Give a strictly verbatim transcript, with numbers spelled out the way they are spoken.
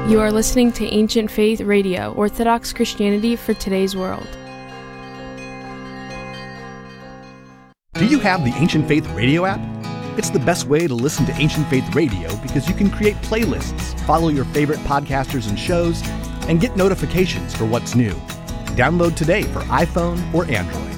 You are listening to Ancient Faith Radio, Orthodox Christianity for today's world. Do you have the Ancient Faith Radio app? It's the best way to listen to Ancient Faith Radio because you can create playlists, follow your favorite podcasters and shows, and get notifications for what's new. Download today for iPhone or Android.